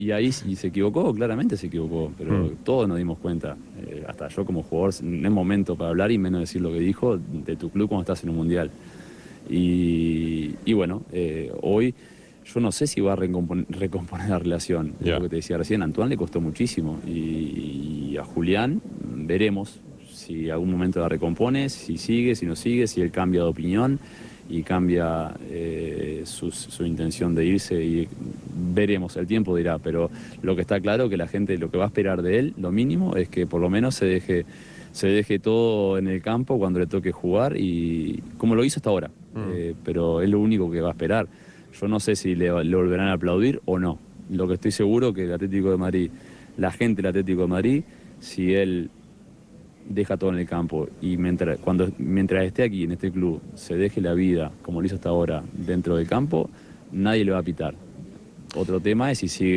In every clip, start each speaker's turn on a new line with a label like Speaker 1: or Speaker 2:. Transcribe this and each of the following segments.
Speaker 1: Y ahí sí se equivocó, claramente se equivocó, pero todos nos dimos cuenta. Hasta yo como jugador, no es momento para hablar y menos decir lo que dijo de tu club cuando estás en un mundial. Y bueno, hoy yo no sé si va a recomponer la relación.
Speaker 2: Ya.
Speaker 1: Lo que te decía recién, a Antoine le costó muchísimo. Y a Julián veremos si algún momento la recompone, si sigue, si no sigue, si él cambia de opinión y cambia su intención de irse, y veremos, el tiempo dirá, pero lo que está claro que la gente lo que va a esperar de él, lo mínimo, es que por lo menos se deje todo en el campo cuando le toque jugar, y como lo hizo hasta ahora. Pero es lo único que va a esperar. Yo no sé si le volverán a aplaudir o no. Lo que estoy seguro que el Atlético de Madrid, la gente del Atlético de Madrid, si él deja todo en el campo y mientras esté aquí en este club se deje la vida como lo hizo hasta ahora dentro del campo, nadie le va a pitar. Otro tema es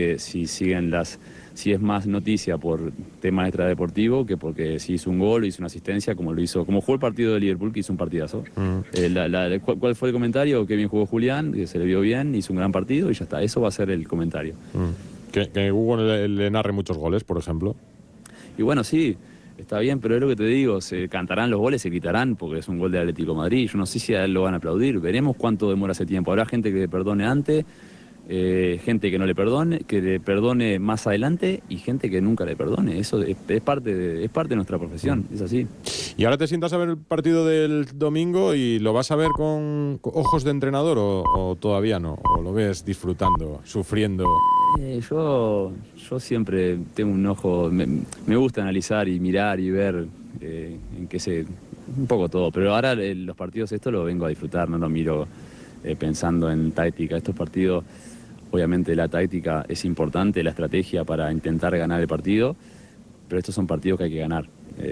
Speaker 1: si es más noticia por tema extradeportivo que porque si hizo un gol o hizo una asistencia, como jugó el partido de Liverpool, que hizo un partidazo. ¿Cuál fue el comentario? Que bien jugó Julián, que se le vio bien, hizo un gran partido y ya está. Eso va a ser el comentario.
Speaker 2: Que Hugo le narre muchos goles, por ejemplo.
Speaker 1: Y bueno, sí, está bien, pero es lo que te digo, se cantarán los goles, se quitarán porque es un gol de Atlético de Madrid. Yo no sé si a él lo van a aplaudir, veremos cuánto demora ese tiempo. Habrá gente que le perdone antes, gente que no le perdone, que le perdone más adelante, y gente que nunca le perdone. Eso es parte de nuestra profesión, es así.
Speaker 2: ¿Y ahora te sientas a ver el partido del domingo y lo vas a ver con ojos de entrenador o todavía no? ¿O lo ves disfrutando, sufriendo?
Speaker 1: Yo siempre tengo un ojo, me gusta analizar y mirar y ver en qué un poco todo, pero ahora los partidos estos los vengo a disfrutar, no los miro pensando en táctica. Estos partidos, obviamente la táctica es importante, la estrategia para intentar ganar el partido, pero estos son partidos que hay que ganar,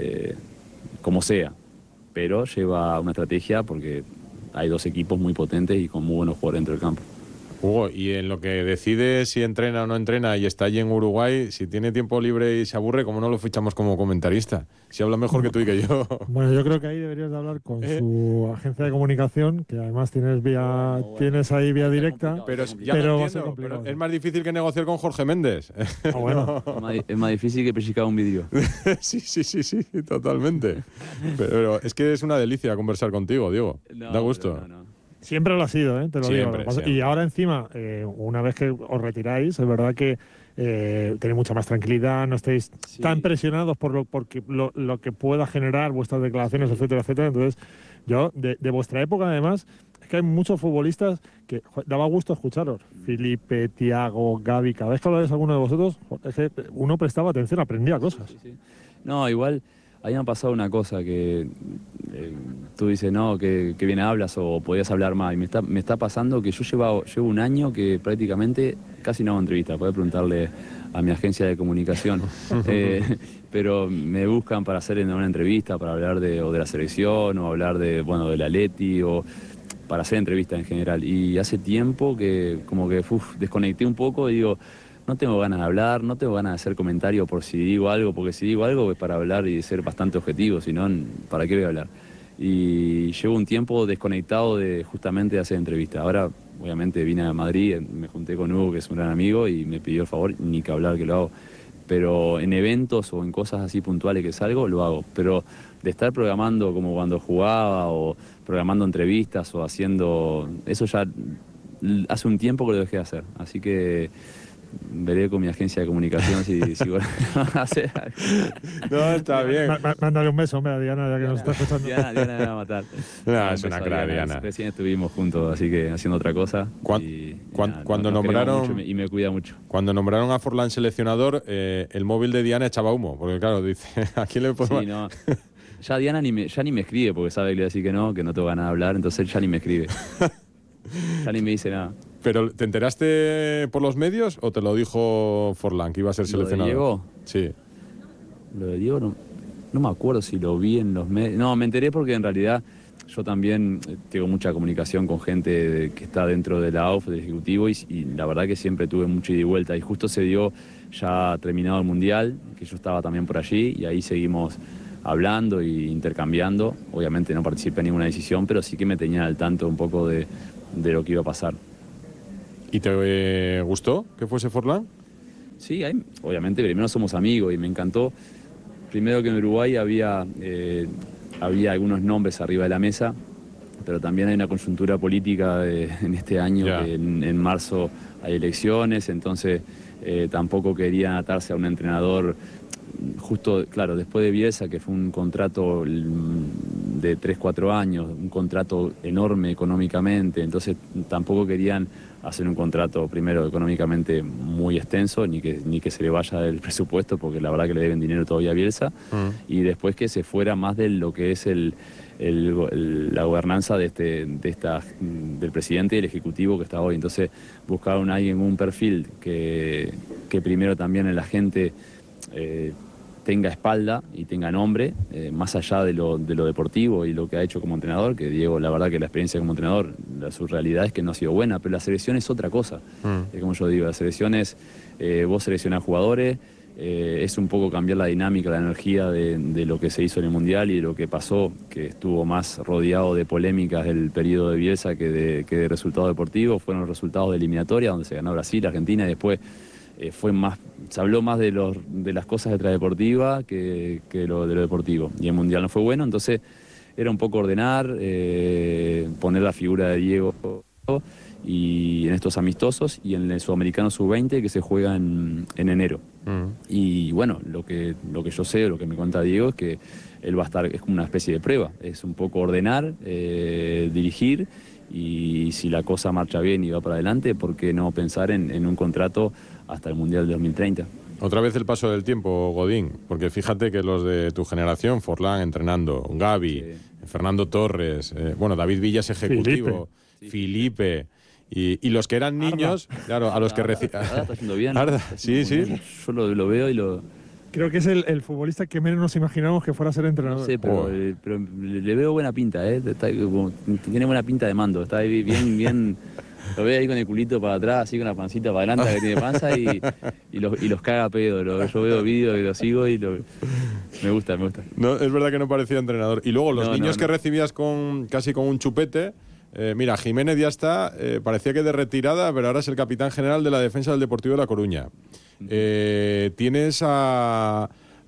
Speaker 1: como sea, pero lleva una estrategia porque hay dos equipos muy potentes y con muy buenos jugadores dentro del campo.
Speaker 2: Hugo, y en lo que decide si entrena o no entrena y está allí en Uruguay, si tiene tiempo libre y se aburre, ¿cómo no lo fichamos como comentarista? Si habla mejor que tú y que yo.
Speaker 3: Bueno, yo creo que ahí deberías de hablar con su agencia de comunicación, que además tienes ahí vía directa.
Speaker 2: Pero ya
Speaker 3: pero
Speaker 2: lo
Speaker 3: va a ser
Speaker 2: entiendo,
Speaker 3: complicado.
Speaker 2: pero es más difícil que negociar con Jorge Méndez.
Speaker 3: Bueno.
Speaker 1: Es más difícil que pellizcar un vidrio.
Speaker 2: Sí, totalmente. Pero es que es una delicia conversar contigo, Diego. Da gusto.
Speaker 3: No. Siempre lo ha sido, te lo digo.
Speaker 2: Siempre.
Speaker 3: Y ahora encima, una vez que os retiráis, es verdad que tenéis mucha más tranquilidad, no estáis tan presionados por lo que pueda generar vuestras declaraciones, etcétera, etcétera. Entonces, yo, de vuestra época, además, es que hay muchos futbolistas que daba gusto escucharos. Felipe, Thiago, Gavi, cada vez que habláis alguno de vosotros, es que uno prestaba atención, aprendía cosas.
Speaker 1: Sí. No, igual, ahí me ha pasado una cosa que tú dices, no, que bien hablas o podías hablar más. Y me está pasando que yo llevo un año que prácticamente casi no hago entrevistas. Podés preguntarle a mi agencia de comunicación. Pero me buscan para hacer una entrevista, para hablar de la selección o hablar del Atleti o para hacer entrevistas en general. Y hace tiempo que como que desconecté un poco y digo, no tengo ganas de hablar, no tengo ganas de hacer comentarios por si digo algo, porque si digo algo es para hablar y ser bastante objetivo, si no, ¿para qué voy a hablar? Y llevo un tiempo desconectado justamente de hacer entrevistas. Ahora, obviamente, vine a Madrid, me junté con Hugo, que es un gran amigo, y me pidió el favor, ni que hablar que lo hago. Pero en eventos o en cosas así puntuales que salgo, lo hago. Pero de estar programando como cuando jugaba o programando entrevistas o haciendo... Eso ya hace un tiempo que lo dejé de hacer. Así que veré con mi agencia de comunicación si bueno, hacer algo.
Speaker 2: No, está bien.
Speaker 3: Mándale un beso, hombre, a Diana, ya que nos está escuchando.
Speaker 1: Diana me va a matar.
Speaker 2: No, es una clara, Diana.
Speaker 1: Recién estuvimos juntos, así que haciendo otra cosa.
Speaker 2: Cuando nombraron...
Speaker 1: Mucho y me cuida mucho.
Speaker 2: Cuando nombraron a Forlán seleccionador, el móvil de Diana echaba humo, porque claro, dice, ¿a quién le podemos...?
Speaker 1: Sí, no. Ya Diana ni me escribe, porque sabe que le voy a decir que no tengo ganas de hablar, entonces ya ni me escribe. Ya ni me dice nada.
Speaker 2: ¿Pero te enteraste por los medios o te lo dijo Forlán, que iba a ser seleccionado?
Speaker 1: ¿Lo de Diego?
Speaker 2: Sí.
Speaker 1: Lo de Diego no me acuerdo si lo vi en los medios. No, me enteré porque en realidad yo también tengo mucha comunicación con gente que está dentro de la AUF, del Ejecutivo, y la verdad que siempre tuve mucha ida y vuelta. Y justo se dio ya terminado el Mundial, que yo estaba también por allí, y ahí seguimos hablando e intercambiando. Obviamente no participé en ninguna decisión, pero sí que me tenía al tanto un poco de lo que iba a pasar.
Speaker 2: ¿Y te gustó que fuese Forlán?
Speaker 1: Sí, obviamente primero somos amigos y me encantó. Primero que en Uruguay había algunos nombres arriba de la mesa, pero también hay una coyuntura política en este año, que en marzo hay elecciones, entonces tampoco querían atarse a un entrenador. Justo, claro, después de Bielsa, que fue un contrato de 3-4 años, un contrato enorme económicamente, entonces tampoco querían hacer un contrato, primero, económicamente muy extenso, ni que se le vaya del presupuesto, porque la verdad que le deben dinero todavía a Bielsa, y después que se fuera más de lo que es la gobernanza del presidente y el ejecutivo que está hoy. Entonces buscaron a alguien con un perfil que primero también en la gente tenga espalda y tenga nombre, más allá de lo deportivo y lo que ha hecho como entrenador, que Diego, la verdad que la experiencia como entrenador, su realidad es que no ha sido buena, pero la selección es otra cosa. Como yo digo, la selección es, vos seleccionás jugadores, es un poco cambiar la dinámica, la energía de lo que se hizo en el Mundial y de lo que pasó, que estuvo más rodeado de polémicas del periodo de Bielsa que de resultados deportivos. Fueron los resultados de eliminatoria, donde se ganó Brasil, Argentina, y después se habló más de las cosas extradeportivas que de lo deportivo. Y el Mundial no fue bueno, entonces era un poco ordenar, poner la figura de Diego y en estos amistosos y en el Sudamericano Sub-20 que se juega en enero. Y bueno, lo que yo sé, lo que me cuenta Diego, es que él va a estar, es como una especie de prueba, es un poco ordenar, dirigir, y si la cosa marcha bien y va para adelante, ¿por qué no pensar en un contrato hasta el Mundial de 2030?
Speaker 2: Otra vez el paso del tiempo, Godín, porque fíjate que los de tu generación, Forlán entrenando, Gavi, Fernando Torres, David Villa es ejecutivo, Filipe, y los que eran niños, claro, a los que recibían...
Speaker 1: Arda está haciendo bien.
Speaker 2: Sí.
Speaker 1: Yo lo veo y lo...
Speaker 3: Creo que es el futbolista que menos nos imaginamos que fuera a ser entrenador.
Speaker 1: No sé, pero le veo buena pinta, tiene buena pinta de mando, está ahí bien... Lo veo ahí con el culito para atrás, así con la pancita para adelante, que tiene panza, y los caga a pedo. Yo veo vídeos y lo sigo y me gusta.
Speaker 2: No, es verdad que no parecía entrenador. Y luego los niños que recibías casi con un chupete... mira, Jiménez ya está, parecía que de retirada, pero ahora es el capitán general de la defensa del Deportivo de La Coruña. Tienes a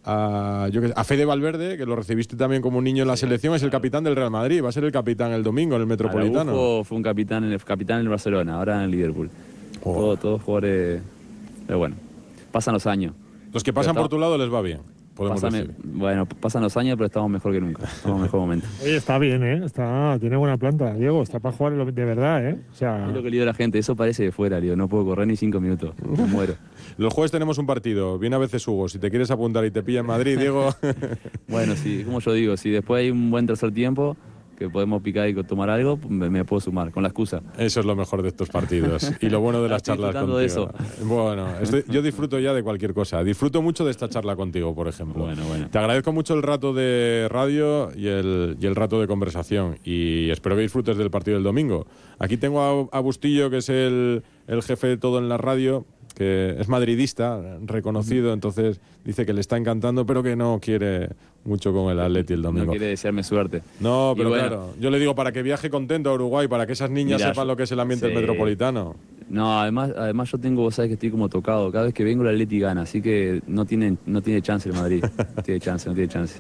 Speaker 2: Fede Valverde, que lo recibiste también como un niño en la selección, es el capitán del Real Madrid, va a ser el capitán el domingo en el Metropolitano.
Speaker 1: Araujo fue un capitán en el Barcelona, ahora en el Liverpool. Todos jugadores, pero bueno, pasan los años.
Speaker 2: Los que pasan por tu lado les va bien.
Speaker 1: Bueno, pasan los años, pero estamos mejor que nunca. Estamos en mejor momento.
Speaker 3: Oye, está bien, tiene buena planta, Diego. Está para jugar de verdad, O sea...
Speaker 1: Es lo que le digo a la gente. Eso parece de fuera, Diego. No puedo correr ni 5 minutos. Me muero.
Speaker 2: Los jueves tenemos un partido. Viene a veces Hugo. Si te quieres apuntar y te pilla en Madrid, Diego...
Speaker 1: Bueno, sí, como yo digo, si después hay un buen tercer tiempo que podemos picar y tomar algo, me puedo sumar, con la excusa. Eso
Speaker 2: es lo mejor de estos partidos y lo bueno de las charlas contigo. De eso. Bueno, yo disfruto ya de cualquier cosa. Disfruto mucho de esta charla contigo, por ejemplo.
Speaker 1: Bueno.
Speaker 2: Te agradezco mucho el rato de radio y el rato de conversación, y espero que disfrutes del partido del domingo. Aquí tengo a Bustillo, que es el jefe de todo en la radio, que es madridista, reconocido, entonces dice que le está encantando, pero que no quiere mucho con el Atleti el domingo.
Speaker 1: No quiere desearme suerte.
Speaker 2: No, pero claro, yo le digo para que viaje contento a Uruguay, para que esas niñas sepan lo que es el ambiente del Metropolitano.
Speaker 1: No, además yo vos sabés que estoy como tocado. Cada vez que vengo el Atleti gana, así que no tiene chance el Madrid. No tiene chance.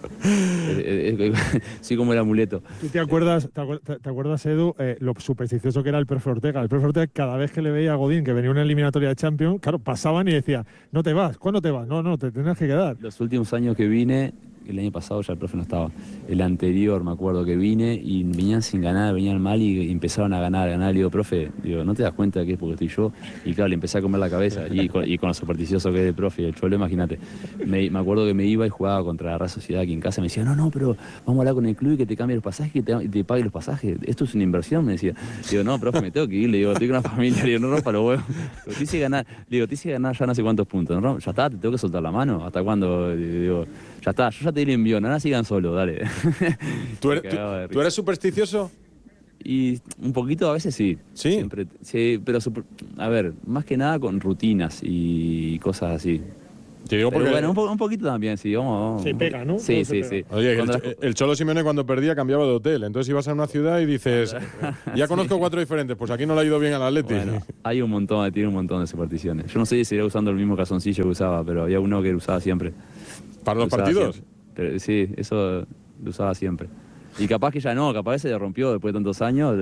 Speaker 1: Sí, como el amuleto.
Speaker 3: ¿Tú te acuerdas, Edu, lo supersticioso que era el profe Ortega? El profe Ortega, cada vez que le veía a Godín, que venía una eliminatoria de Champions, claro, pasaban y decía, no te vas, ¿cuándo te vas? No, te tendrás que quedar.
Speaker 1: Los últimos años que vine, el año pasado ya el profe no estaba. El anterior me acuerdo que vine y venían sin ganar, venían mal y empezaron a ganar. Le digo, profe, ¿no te das cuenta de que es porque estoy yo? Y claro, le empecé a comer la cabeza. Y con lo supersticioso que es el profe, el cholo, imagínate. Me acuerdo que me iba y jugaba contra la Real Sociedad aquí en casa. Me decía, no, pero vamos a hablar con el club y que te cambie los pasajes y te pague los pasajes. Esto es una inversión, me decía. Digo, no, profe, me tengo que ir. Le digo, estoy con una familia. Le digo, no rompa los huevos. Te hice ganar ya no sé cuántos puntos. ¿No? Ya está, te tengo que soltar la mano. ¿Hasta cuándo? Digo, ya está, yo ya te di el envión, ahora sigan solo, dale.
Speaker 2: ¿Tú eres supersticioso?
Speaker 1: Y un poquito a veces sí.
Speaker 2: ¿Sí?
Speaker 1: Siempre, sí, pero a ver, más que nada con rutinas y cosas así.
Speaker 2: Te digo porque...
Speaker 1: Pero bueno, un poquito también, sí. Vamos.
Speaker 3: Sí, pega, ¿no?
Speaker 1: Sí.
Speaker 2: Oye, el Cholo Simeone cuando perdía cambiaba de hotel. Entonces ibas a una ciudad y dices, ya conozco 4 diferentes, pues aquí no le ha ido bien al Atleti.
Speaker 1: Bueno, tiene un montón de supersticiones. Yo no sé si seguiré usando el mismo calzoncillo que usaba, pero había uno que lo usaba siempre.
Speaker 2: ¿Para los partidos?
Speaker 1: Pero, sí, eso lo usaba siempre. Y capaz que ya no, capaz que se le rompió después de tantos años.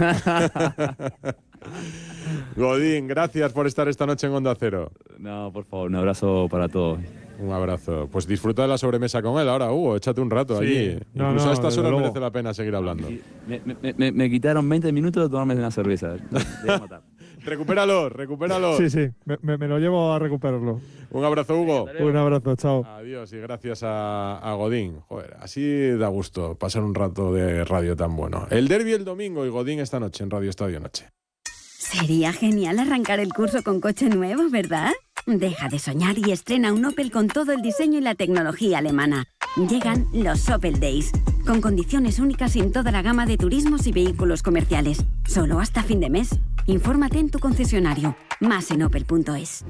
Speaker 2: Godín, gracias por estar esta noche en Onda Cero.
Speaker 1: No, por favor, un abrazo para todos.
Speaker 2: Un abrazo. Pues disfruta de la sobremesa con él ahora, Hugo. Échate un rato allí. Incluso a estas horas merece la pena seguir hablando.
Speaker 1: Me quitaron 20 minutos de tomarme una cerveza.
Speaker 2: Recupéralo.
Speaker 3: Sí, me lo llevo a recuperarlo.
Speaker 2: Un abrazo, Hugo.
Speaker 3: Un abrazo, chao.
Speaker 2: Adiós y gracias a Godín. Joder, así da gusto pasar un rato de radio tan bueno. El derbi el domingo y Godín esta noche en Radio Estadio Noche.
Speaker 4: Sería genial arrancar el curso con coche nuevo, ¿verdad? Deja de soñar y estrena un Opel con todo el diseño y la tecnología alemana. Llegan los Opel Days, con condiciones únicas en toda la gama de turismos y vehículos comerciales. Solo hasta fin de mes. Infórmate en tu concesionario. Más en opel.es.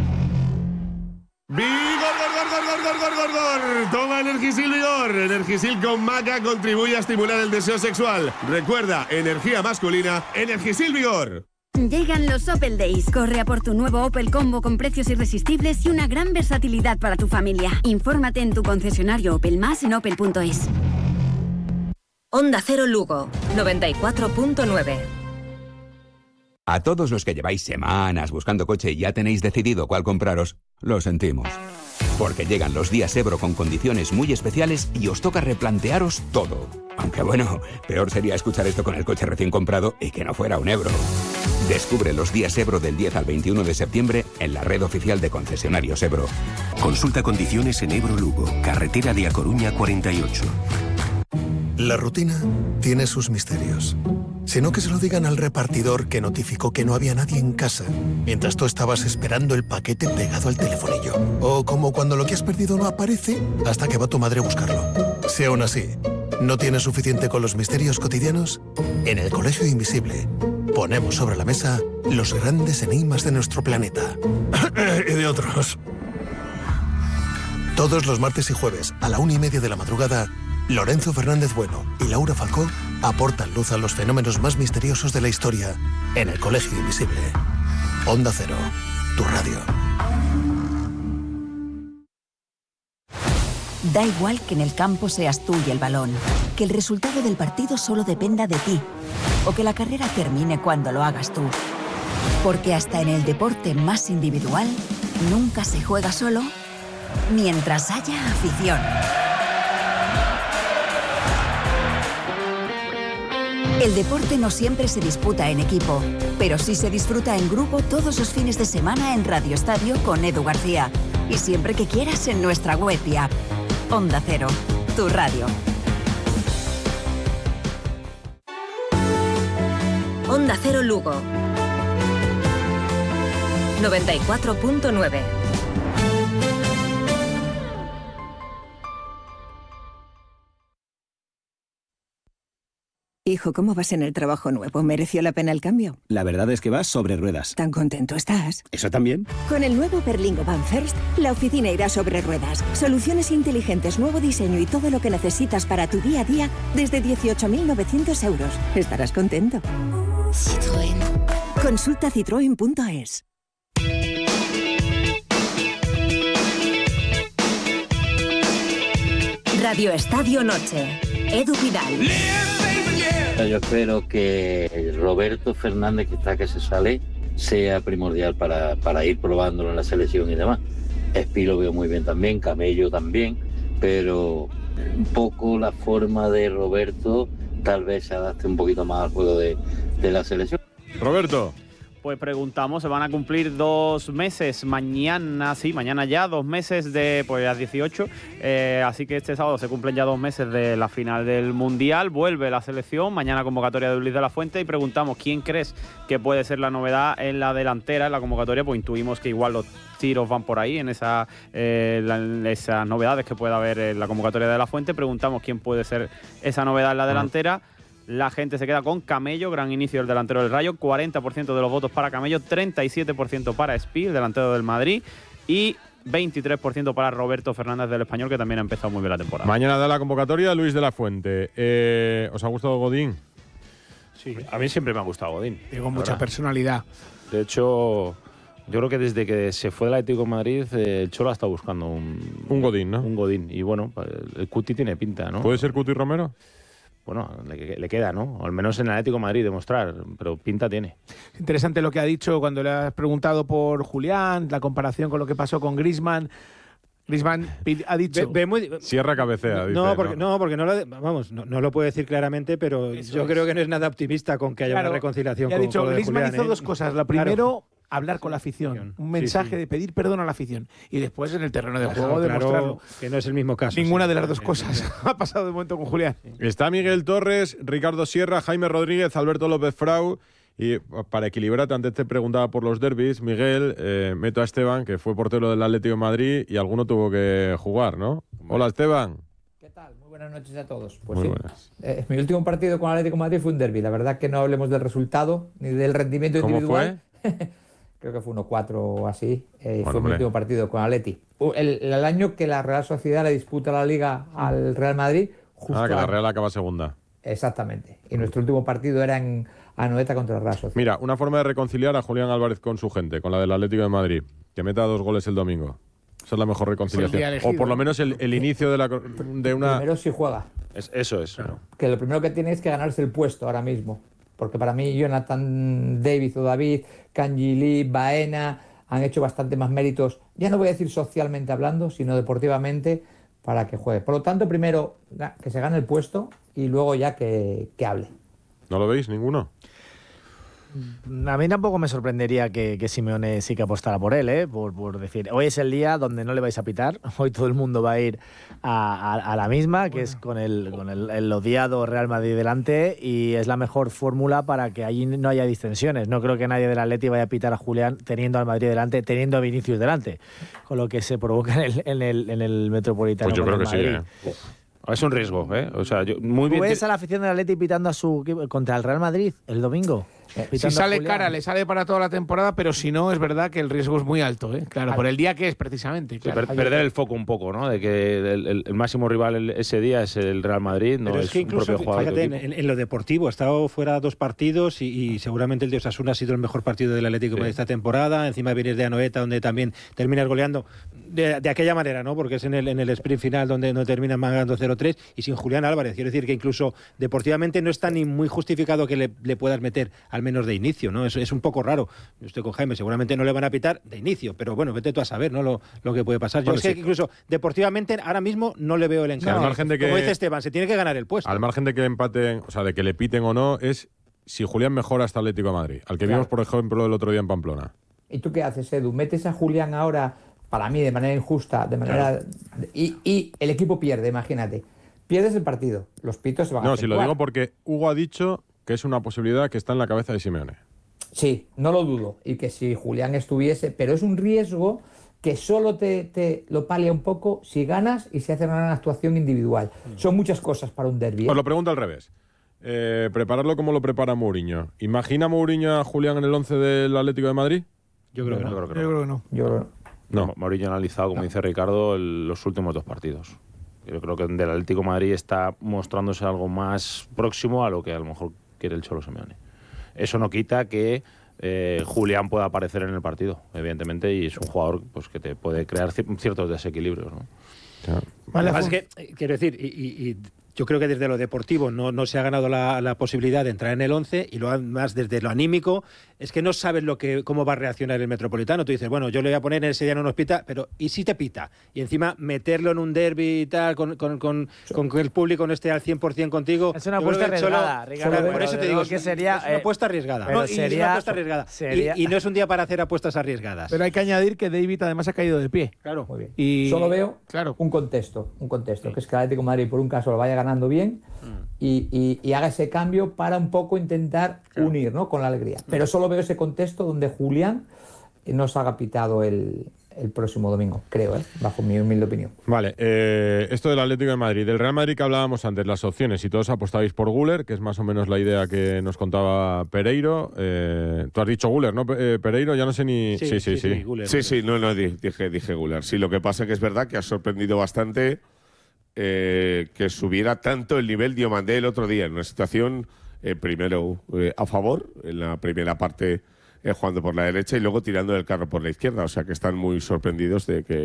Speaker 5: ¡Vigor! Toma Energisil Vigor. Energisil con maca contribuye a estimular el deseo sexual. Recuerda, energía masculina, Energisil Vigor.
Speaker 4: Llegan los Opel Days. Corre a por tu nuevo Opel Combo con precios irresistibles y una gran versatilidad para tu familia. Infórmate en tu concesionario Opel, más en opel.es.
Speaker 6: Onda Cero Lugo, 94.9.
Speaker 7: A todos los que lleváis semanas buscando coche y ya tenéis decidido cuál compraros, lo sentimos. Porque llegan los días Ebro con condiciones muy especiales y os toca replantearos todo. Aunque bueno, peor sería escuchar esto con el coche recién comprado y que no fuera un Ebro. Descubre los días Ebro del 10 al 21 de septiembre en la red oficial de concesionarios Ebro.
Speaker 8: Consulta condiciones en Ebro Lugo, carretera de A Coruña 48.
Speaker 9: La rutina tiene sus misterios. Sino que se lo digan al repartidor que notificó que no había nadie en casa mientras tú estabas esperando el paquete pegado al telefonillo. O como cuando lo que has perdido no aparece hasta que va tu madre a buscarlo. Si aún así no tienes suficiente con los misterios cotidianos, en el Colegio Invisible ponemos sobre la mesa los grandes enigmas de nuestro planeta. Y de otros. Todos los martes y jueves a la 1:30 de la madrugada, Lorenzo Fernández Bueno y Laura Falcó aportan luz a los fenómenos más misteriosos de la historia en el Colegio Invisible. Onda Cero, tu radio.
Speaker 10: Da igual que en el campo seas tú y el balón, que el resultado del partido solo dependa de ti, o que la carrera termine cuando lo hagas tú. Porque hasta en el deporte más individual, nunca se juega solo mientras haya afición. El deporte no siempre se disputa en equipo, pero sí se disfruta en grupo todos los fines de semana en Radio Estadio con Edu García. Y siempre que quieras en nuestra web y app. Onda Cero, tu radio.
Speaker 6: Onda Cero Lugo, 94.9.
Speaker 11: Hijo, ¿cómo vas en el trabajo nuevo? ¿Mereció la pena el cambio?
Speaker 12: La verdad es que vas sobre ruedas.
Speaker 11: ¿Tan contento estás?
Speaker 12: ¿Eso también?
Speaker 11: Con el nuevo Berlingo Van First, la oficina irá sobre ruedas. Soluciones inteligentes, nuevo diseño y todo lo que necesitas para tu día a día desde 18.900 euros. Estarás contento.
Speaker 6: Citroën.
Speaker 11: Consulta citroen.es.
Speaker 6: Radio Estadio Noche. Edu Vidal.
Speaker 13: Yo espero que Roberto Fernández, que está que se sale, sea primordial para ir probándolo en la selección y demás. Espi lo veo muy bien también, Camello también, pero un poco la forma de Roberto tal vez se adapte un poquito más al juego de la selección.
Speaker 2: Roberto.
Speaker 14: Pues preguntamos, se van a cumplir 2 meses mañana, sí, mañana ya, 2 meses de las 18, así que este sábado se cumplen ya 2 meses de la final del Mundial, vuelve la selección, mañana convocatoria de Luis de la Fuente y preguntamos quién crees que puede ser la novedad en la delantera, en la convocatoria, pues intuimos que igual los tiros van por ahí, en esas novedades que pueda haber en la convocatoria de la Fuente, preguntamos quién puede ser esa novedad en la delantera. La gente se queda con Camello, gran inicio del delantero del Rayo, 40% de los votos para Camello, 37% para Espi, el delantero del Madrid, y 23% para Roberto Fernández del Español, que también ha empezado muy bien la temporada.
Speaker 2: Mañana da la convocatoria Luis de la Fuente. ¿Os ha gustado Godín?
Speaker 15: Sí, a mí siempre me ha gustado Godín.
Speaker 16: Tengo mucha personalidad.
Speaker 15: De hecho, yo creo que desde que se fue del Atlético de Madrid, el Cholo ha estado buscando un
Speaker 2: Godín, ¿no?
Speaker 15: Un Godín. Y bueno, el Cuti tiene pinta, ¿no?
Speaker 2: ¿Puede ser Cuti Romero?
Speaker 15: Bueno, le queda, ¿no? O al menos en el Atlético de Madrid demostrar, pero pinta tiene.
Speaker 16: Interesante lo que ha dicho cuando le has preguntado por Julián, la comparación con lo que pasó con Griezmann. Griezmann ha dicho...
Speaker 2: Sierra cabecea, dice.
Speaker 17: Porque no lo puede decir claramente, pero yo creo que no es nada optimista con que haya una reconciliación.
Speaker 16: Y ha dicho,
Speaker 17: con
Speaker 16: Griezmann
Speaker 17: Julián,
Speaker 16: hizo dos cosas. La primero, hablar con la afición. Un mensaje
Speaker 17: Sí.
Speaker 16: de pedir perdón a la afición. Y después en el terreno de
Speaker 17: Ha
Speaker 16: juego
Speaker 17: dejado claro
Speaker 16: demostrarlo.
Speaker 17: que no es el mismo caso.
Speaker 16: Ninguna de las dos cosas ha pasado de momento con Julián.
Speaker 2: Está Miguel Torres, Ricardo Sierra, Jaime Rodríguez, Alberto López Frau. Y para equilibrarte, antes te preguntaba por los derbis, Miguel, meto a Esteban, que fue portero del Atlético de Madrid y alguno tuvo que jugar, ¿no? Hola, Esteban.
Speaker 18: Muy buenas noches a todos.
Speaker 2: Muy buenas.
Speaker 18: Mi último partido con Atlético de Madrid fue un derbi. La verdad que no hablemos del resultado ni del rendimiento
Speaker 2: ¿Cómo
Speaker 18: individual. Creo que fue 1-4 o así. Fue mi
Speaker 2: hombre.
Speaker 18: último partido con Atleti. El año que la Real Sociedad le disputa la Liga al Real Madrid. Justo
Speaker 2: Que la Real acaba segunda.
Speaker 18: Exactamente. Y nuestro último partido era en Anoeta contra el Real Sociedad.
Speaker 2: Mira, una forma de reconciliar a Julián Álvarez con su gente, con la del Atlético de Madrid, que meta 2 goles el domingo. Esa es la mejor reconciliación.
Speaker 18: elegido,
Speaker 2: O por lo
Speaker 18: ¿no?
Speaker 2: menos el inicio de una...
Speaker 18: Primero si juega.
Speaker 15: Eso es. Claro.
Speaker 18: Que lo primero que tiene es que ganarse el puesto ahora mismo. Porque para mí Jonathan David o David, Kanji Lee, Baena han hecho bastante más méritos, ya no voy a decir socialmente hablando, sino deportivamente, para que juegue. Por lo tanto, primero que se gane el puesto y luego ya que hable.
Speaker 2: ¿No lo veis ninguno?
Speaker 19: A mí tampoco me sorprendería que Simeone sí que apostara por él, por decir, hoy es el día donde no le vais a pitar, hoy todo el mundo va a ir a la misma, que es con el odiado Real Madrid delante, y es la mejor fórmula para que allí no haya distensiones. No creo que nadie del Atleti vaya a pitar a Julián teniendo al Madrid delante, teniendo a Vinicius delante, con lo que se provoca en el Metropolitano.
Speaker 15: Pues yo creo que
Speaker 19: Madrid.
Speaker 15: sí, Es un riesgo, ¿eh? O sea, muy
Speaker 19: ¿Tú
Speaker 15: bien.
Speaker 19: ves a la afición del Atleti pitando a su equipo contra el Real Madrid el domingo?
Speaker 16: Si sale cara, le sale para toda la temporada, pero si no, es verdad que el riesgo es muy alto, ¿eh? Claro, por el día que es, precisamente. Claro.
Speaker 15: Perder el foco un poco, ¿no? De que el máximo rival ese día es el Real Madrid, no
Speaker 17: Pero
Speaker 15: es
Speaker 17: que
Speaker 15: un
Speaker 17: incluso,
Speaker 15: propio jugador.
Speaker 17: fíjate, en lo deportivo, ha estado fuera 2 partidos y seguramente el de Osasuna ha sido el mejor partido del Atlético de esta temporada. Encima vienes de Anoeta, donde también terminas goleando de aquella manera, ¿no? Porque es en el sprint final donde no terminan ganando 0-3 y sin Julián Álvarez. Quiero decir que incluso deportivamente no está ni muy justificado que le puedas meter al menos de inicio, ¿no? Es un poco raro. Yo estoy con Jaime, seguramente no le van a pitar de inicio, pero bueno, vete tú a saber, ¿no? Lo que puede pasar. Yo
Speaker 2: Bueno,
Speaker 17: es que
Speaker 2: sí.
Speaker 17: incluso deportivamente ahora mismo no le veo el encargo.
Speaker 2: Al margen de que-
Speaker 17: Como dice Esteban, se tiene que ganar el puesto.
Speaker 2: Al margen de que empaten, o sea, de que le piten o no, es si Julián mejora hasta Atlético de Madrid. Al que
Speaker 18: Claro.
Speaker 2: vimos, por ejemplo, el otro día en Pamplona.
Speaker 18: ¿Y tú qué haces, Edu? ¿Metes a Julián ahora, para mí, de manera injusta, de manera... Y el equipo pierde, imagínate. Pierdes el partido, los pitos se van a
Speaker 2: No,
Speaker 18: hacer
Speaker 2: si lo
Speaker 18: jugar.
Speaker 2: digo porque Hugo ha dicho que es una posibilidad que está en la cabeza de Simeone.
Speaker 18: Sí, no lo dudo. Y que si Julián estuviese... Pero es un riesgo que solo te lo palia un poco si ganas y se hace una gran actuación individual. Son muchas cosas para un derbi.
Speaker 2: Os lo pregunto al revés. Prepararlo como lo prepara Mourinho. ¿Imagina Mourinho a Julián en el 11 del Atlético de Madrid?
Speaker 17: Yo creo que no.
Speaker 16: Yo creo que no.
Speaker 18: Yo creo que no.
Speaker 2: No.
Speaker 15: Mourinho ha analizado, como dice Ricardo, los últimos 2 partidos. Yo creo que del Atlético de Madrid está mostrándose algo más próximo a lo que a lo mejor quiere el Cholo Simeone. Eso no quita que Julián pueda aparecer en el partido, evidentemente, y es un jugador pues que te puede crear ciertos desequilibrios, ¿no?
Speaker 17: Además es que, quiero decir, y yo creo que desde lo deportivo no se ha ganado la posibilidad de entrar en el 11 y lo más desde lo anímico es que no sabes cómo va a reaccionar el Metropolitano. Tú dices, bueno, yo le voy a poner ese día no nos pita, pero ¿y si te pita? Y encima meterlo en un derbi y tal, con que el público no esté al 100% contigo.
Speaker 19: Es una
Speaker 17: Yo creo
Speaker 19: apuesta
Speaker 17: que solo-
Speaker 19: arriesgada, Ricardo,
Speaker 17: por eso
Speaker 19: pero
Speaker 17: te digo,
Speaker 19: que sería,
Speaker 17: es una apuesta arriesgada.
Speaker 19: pero
Speaker 17: No, y es
Speaker 19: sería-
Speaker 17: una apuesta arriesgada.
Speaker 19: sería-
Speaker 17: Y no es un día para hacer apuestas arriesgadas.
Speaker 16: Pero hay que añadir que David además ha caído de pie.
Speaker 17: Claro.
Speaker 18: Muy bien.
Speaker 16: Y
Speaker 18: Solo veo un contexto, que es que el Atlético de Madrid por un caso lo vaya ganando bien y haga ese cambio para un poco intentar unir, ¿no? Con la alegría. Pero solo veo ese contexto donde Julián nos haga pitado el el próximo domingo, creo, bajo mi humilde opinión.
Speaker 2: Vale, esto del Atlético de Madrid, del Real Madrid que hablábamos antes, las opciones, si todos apostabais por Güler, que es más o menos la idea que nos contaba Pereiro. Tú has dicho Güler, ¿no, Pereiro? Ya no sé ni... Sí,
Speaker 5: Güler. Sí, no, dije Güler. Sí, lo que pasa que es verdad que ha sorprendido bastante que subiera tanto el nivel Diomandé el otro día, en una situación, primero a favor, en la primera parte jugando por la derecha y luego tirando del carro por la izquierda. O sea que están muy sorprendidos de que